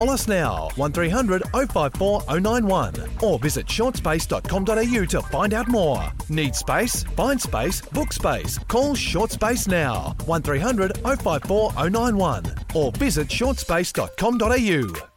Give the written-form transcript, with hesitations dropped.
Call us now, 1300 054 091 or visit shortspace.com.au to find out more. Need space? Find space, book space. Call Short Space now, 1300 054 091 or visit shortspace.com.au.